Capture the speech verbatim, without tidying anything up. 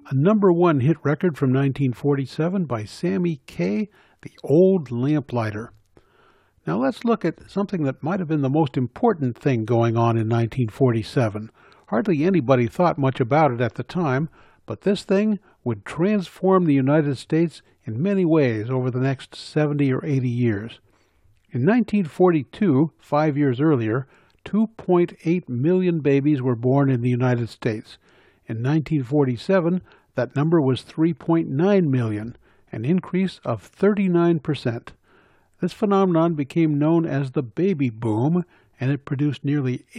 a number one hit record from nineteen forty-seven by Sammy Kaye, The Old Lamplighter. Now let's look at something that might have been the most important thing going on in nineteen forty-seven. Hardly anybody thought much about it at the time, but this thing would transform the United States in many ways over the next seventy or eighty years. In nineteen forty-two, five years earlier, two point eight million babies were born in the United States. In nineteen forty-seven, that number was three point nine million, an increase of thirty-nine percent. This phenomenon became known as the baby boom, and it produced nearly